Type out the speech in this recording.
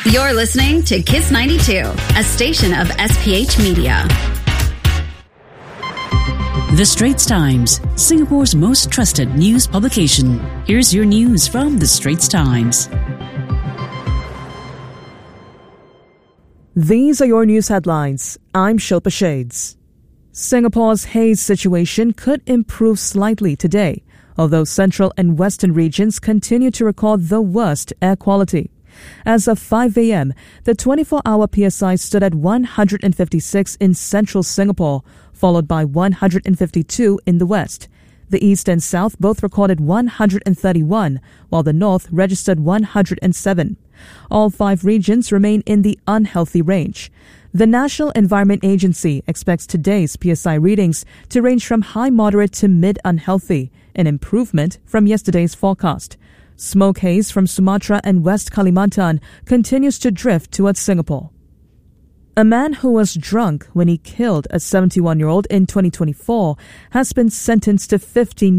You're listening to Kiss 92, a station of SPH Media. The Straits Times, Singapore's most trusted news publication. Here's your news from The Straits Times. These are your news headlines. I'm Shilpa Shades. Singapore's haze situation could improve slightly today, although central and western regions continue to record the worst air quality. As of 5 a.m., the 24-hour PSI stood at 156 in central Singapore, followed by 152 in the west. The east and south both recorded 131, while the north registered 107. All 5 regions remain in the unhealthy range. The National Environment Agency expects today's PSI readings to range from high moderate to mid unhealthy, an improvement from yesterday's forecast. Smoke haze from Sumatra and West Kalimantan continues to drift towards Singapore. A man who was drunk when he killed a 71-year-old in 2024 has been sentenced to 15